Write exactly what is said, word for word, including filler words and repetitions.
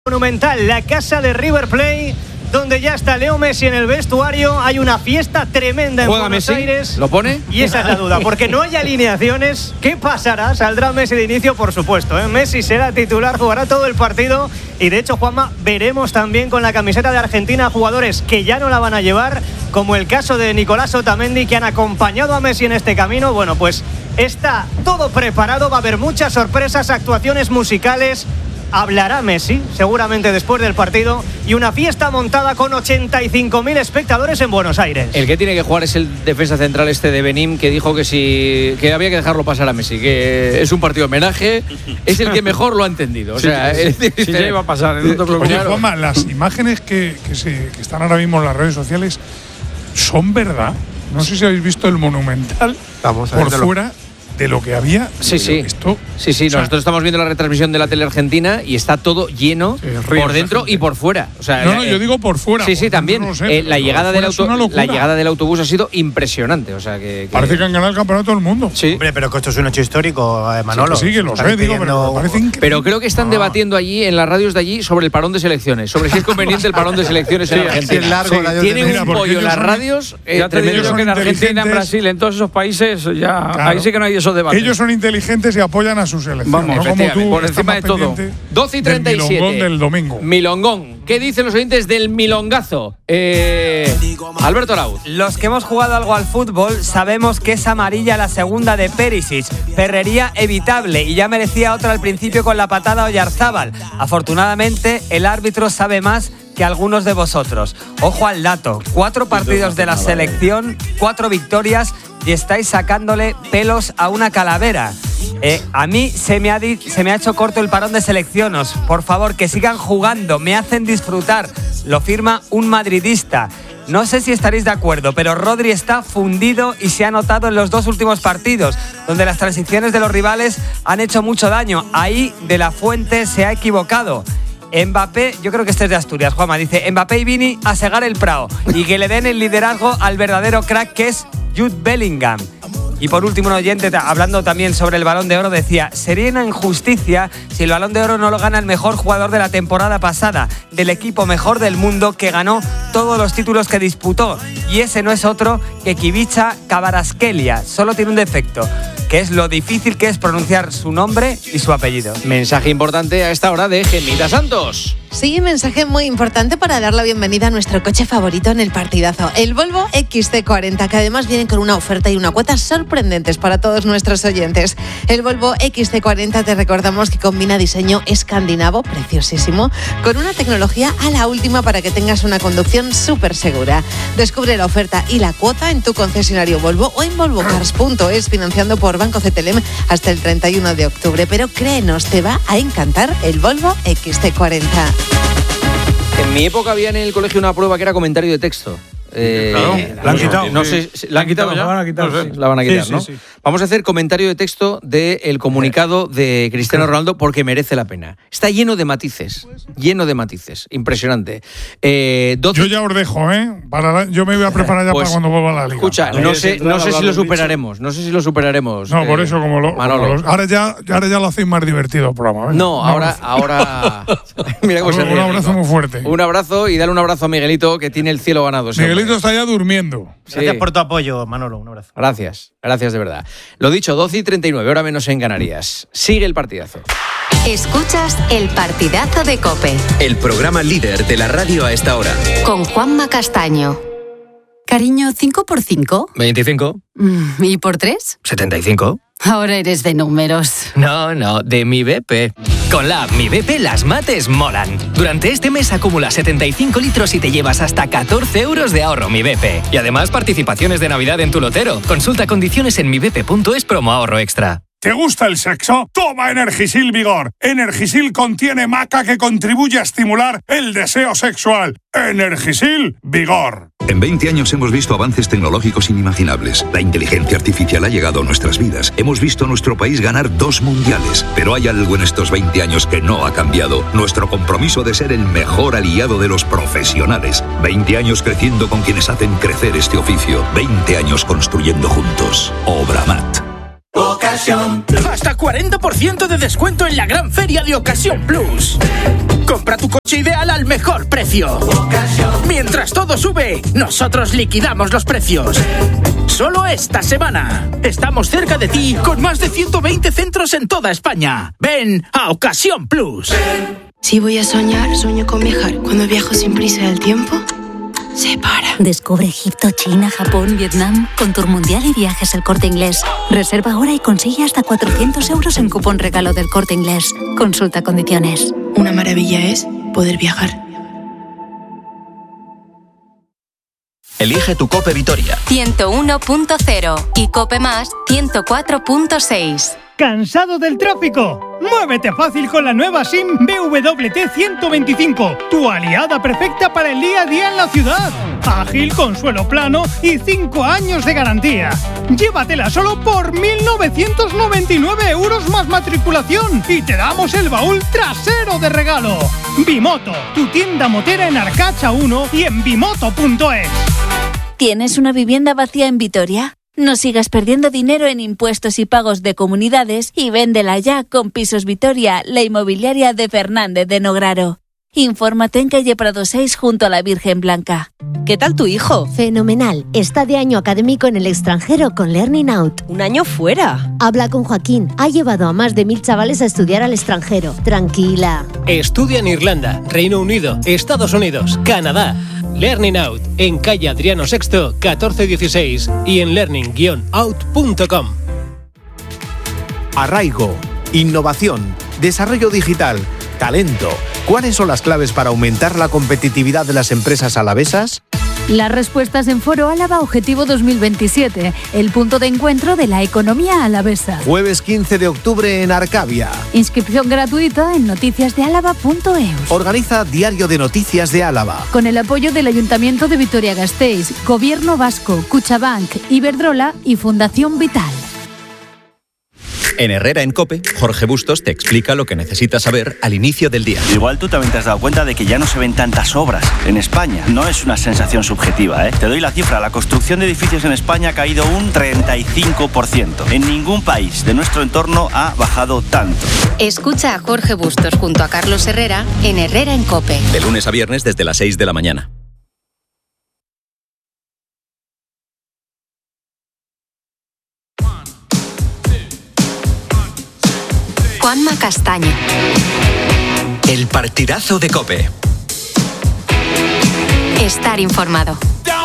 Monumental, la casa de River Plate, donde ya está Leo Messi en el vestuario. Hay una fiesta tremenda en ¿Juega Buenos Messi? Aires. ¿Lo pone? Y esa es la duda, porque no hay alineaciones. ¿Qué pasará? ¿Saldrá Messi de inicio? Por supuesto, ¿eh? Messi será titular, jugará todo el partido. Y de hecho, Juanma, veremos también con la camiseta de Argentina jugadores que ya no la van a llevar, como el caso de Nicolás Otamendi, que han acompañado a Messi en este camino. Bueno, pues está todo preparado, va a haber muchas sorpresas, actuaciones musicales. Hablará Messi, seguramente después del partido, y una fiesta montada con ochenta y cinco mil espectadores en Buenos Aires. El que tiene que jugar es el defensa central este de Benín, que dijo que si que había que dejarlo pasar a Messi, que es un partido de homenaje, es el que mejor lo ha entendido. O sea, sí, sí, sí, sí, ya iba a pasar. No te preocupes. Oye, Juanma, las imágenes que, que, se, que están ahora mismo en las redes sociales son verdad. No sé si habéis visto el Monumental Vamos a por verlo. fuera de lo que había. Sí, sí. Esto, Sí, sí, o sea, nosotros estamos viendo la retransmisión de la tele argentina y está todo lleno Sí, río, por dentro y por fuera. O sea, no, no, eh, yo digo por fuera. Sí, sí, por también. dentro no sé, Eh, la, pero llegada por del fuera es auto, una locura. la llegada del autobús ha sido impresionante. O sea, que, que- Parece que han ganado el campeonato del mundo. Sí. Hombre, pero que esto es un hecho histórico, eh, Manolo. Sí, que sí, que lo Están sé, digo, pero pidiendo- me parece increíble. Pero creo que están Ah. debatiendo allí, en las radios de allí, sobre el parón de selecciones. Sobre si es conveniente el parón de selecciones en Sí, Argentina. sí, es largo, Sí, la de- tienen Mira, un porque pollo en ellos las son- radios. eh, Ya te digo tremendo. yo que en Argentina, en inteligentes. Brasil, en todos esos países, ya Claro. ahí sí que no hay esos debates. Ellos son inteligentes y apoyan a sus selección. Vamos, no como efectivamente, tú, por que encima estás de todo. más pendiente doce y treinta y del siete. milongón del domingo. Milongón. ¿Qué dicen los oyentes del milongazo? Eh, Alberto Arauz. Los que hemos jugado algo al fútbol sabemos que es amarilla la segunda de Perisic. Perrería evitable y ya merecía otra al principio con la patada a Oyarzábal. Afortunadamente, el árbitro sabe más que algunos de vosotros. Ojo al dato, cuatro partidos de la selección, cuatro victorias y estáis sacándole pelos a una calavera. Eh, a mí se me, ha di- se me ha hecho corto el parón de selecciones. Por favor, que sigan jugando, me hacen disfrutar. Lo firma un madridista. No sé si estaréis de acuerdo, pero Rodri está fundido y se ha notado en los dos últimos partidos, donde las transiciones de los rivales han hecho mucho daño. Ahí De La Fuente se ha equivocado. Mbappé, yo creo que este es de Asturias, Juanma, dice Mbappé y Vini a segar el prao y que le den el liderazgo al verdadero crack que es Jude Bellingham. Y por último, un oyente, hablando también sobre el Balón de Oro, decía: sería una injusticia si el Balón de Oro no lo gana el mejor jugador de la temporada pasada, del equipo mejor del mundo que ganó todos los títulos que disputó. Y ese no es otro que Kivicha Kvaratskhelia. Solo tiene un defecto, que es lo difícil que es pronunciar su nombre y su apellido. Mensaje importante a esta hora de Gemita Santos. Sí, mensaje muy importante para dar la bienvenida a nuestro coche favorito en el partidazo, el Volvo X C cuarenta, que además viene con una oferta y una cuota sorprendentes para todos nuestros oyentes. El Volvo X C cuarenta, te recordamos que combina diseño escandinavo, preciosísimo, con una tecnología a la última para que tengas una conducción súper segura. Descubre la oferta y la cuota en tu concesionario Volvo o en volvo cars punto es, financiando por Banco C T L M hasta el treinta y uno de octubre. Pero créenos, te va a encantar el Volvo X C cuarenta. En mi época había en el colegio una prueba que era comentario de texto. Eh, Claro, la han quitado. No sé, si- ¿la han quitado ya? La van a quitar, No sé, sí. la van a quitar, Sí, ¿no? sí, sí. Vamos a hacer comentario de texto del comunicado de Cristiano Ronaldo porque merece la pena. Está lleno de matices, lleno de matices, impresionante. Eh, doce Yo ya os dejo, ¿eh? Para la- yo me voy a preparar ya Pues, para cuando vuelva a la liga. Escucha, no sé, no sé si lo superaremos, no sé si lo superaremos. No, por eh, eso, como lo. Manolo. como los- ahora, ya, ahora ya lo hacéis más divertido el programa. venga. No, Un ahora, abrazo. ahora. Mira cómo se Un ríe, abrazo Nico. muy fuerte. Un abrazo y dale un abrazo a Miguelito, que tiene el cielo ganado. ese Miguelito hombre. está ya durmiendo. Gracias Sí. por tu apoyo, Manolo. Un abrazo. Gracias, gracias de verdad. Lo dicho, doce y treinta y nueve, hora menos en Canarias. Sigue el partidazo. Escuchas el partidazo de COPE El programa líder de la radio a esta hora. con Juanma Castaño. Cariño, ¿cinco por cinco? veinticinco, ¿Y por tres? setenta y cinco. Ahora eres de números. No, no, de mi B P. Con la app Mi B P las mates molan. Durante este mes acumula setenta y cinco litros y te llevas hasta catorce euros de ahorro Mi B P. Y además participaciones de Navidad en tu lotero. Consulta condiciones en mi b p punto es promo ahorro extra. ¿Te gusta el sexo? Toma Energisil Vigor. Energisil contiene maca que contribuye a estimular el deseo sexual. Energisil Vigor. En veinte años hemos visto avances tecnológicos inimaginables. La inteligencia artificial ha llegado a nuestras vidas. Hemos visto a nuestro país ganar dos mundiales. Pero hay algo en estos veinte años que no ha cambiado. Nuestro compromiso de ser el mejor aliado de los profesionales. veinte años creciendo con quienes hacen crecer este oficio. veinte años construyendo juntos. Obramat. Ocasión. Hasta cuarenta por ciento de descuento en la gran feria de Ocasión Plus. Compra tu coche ideal al mejor precio. Ocasión. Mientras todo sube, nosotros liquidamos los precios. Solo esta semana. Estamos cerca de ti con más de ciento veinte centros en toda España. Ven a Ocasión Plus. Si voy a soñar, sueño con viajar. Cuando viajo sin prisa del tiempo, se para. Descubre Egipto, China, Japón, Vietnam con Tour Mundial y Viajes El Corte Inglés. Reserva ahora y consigue hasta cuatrocientos euros en cupón regalo del Corte Inglés. Consulta condiciones. Una maravilla es poder viajar. Elige tu Cope Vitoria. ciento uno punto cero y Cope Más ciento cuatro punto seis. ¿Cansado del tráfico? Muévete fácil con la nueva SIM B W T ciento veinticinco, tu aliada perfecta para el día a día en la ciudad. Ágil, con suelo plano y cinco años de garantía. Llévatela solo por mil novecientos noventa y nueve euros más matriculación y te damos el baúl trasero de regalo. Bimoto, tu tienda motera en Arcacha uno y en bimoto punto es. ¿Tienes una vivienda vacía en Vitoria? No sigas perdiendo dinero en impuestos y pagos de comunidades y véndela ya con Pisos Vitoria, la inmobiliaria de Fernández de Nograro. Infórmate en calle Prado seis junto a la Virgen Blanca. ¿Qué tal tu hijo? Fenomenal. Está de año académico en el extranjero con Learning Out. ¿Un año fuera? Habla con Joaquín. Ha llevado a más de mil chavales a estudiar al extranjero. Tranquila. Estudia en Irlanda, Reino Unido, Estados Unidos, Canadá. Learning Out, en calle Adriano sexto, catorce dieciséis y en learning guion out punto com. Arraigo, innovación, desarrollo digital, talento. ¿Cuáles son las claves para aumentar la competitividad de las empresas alavesas? Las respuestas en Foro Álava Objetivo dos mil veintisiete, el punto de encuentro de la economía alavesa. Jueves quince de octubre en Arcavia. Inscripción gratuita en noticias de álava punto e u. Organiza Diario de Noticias de Álava. Con el apoyo del Ayuntamiento de Vitoria-Gasteiz, Gobierno Vasco, Cuchabank, Iberdrola y Fundación Vital. En Herrera en COPE, Jorge Bustos te explica lo que necesitas saber al inicio del día. Igual tú también te has dado cuenta de que ya no se ven tantas obras en España. No es una sensación subjetiva, ¿eh? Te doy la cifra. La construcción de edificios en España ha caído un treinta y cinco por ciento. En ningún país de nuestro entorno ha bajado tanto. Escucha a Jorge Bustos junto a Carlos Herrera en Herrera en COPE. De lunes a viernes desde las seis de la mañana. Juanma Castaño. El partidazo de COPE. Estar informado.